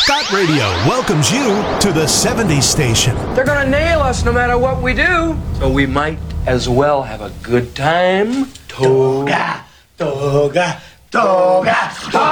Scott Radio welcomes you to the 70s station. They're gonna nail us no matter what we do. So we might as well have a good time. Toga, toga, toga, toga.